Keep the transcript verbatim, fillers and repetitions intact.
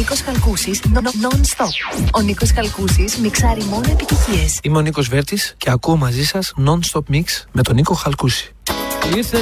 Νίκος Χαλκούσης, non-stop. Ο Νίκος Χαλκούσης μιξάρει μόνο επιτυχίες. Είμαι ο Νίκος Βέρτης και ακούω μαζί σας non-stop mix με τον Νίκο Χαλκούση. Ήρθε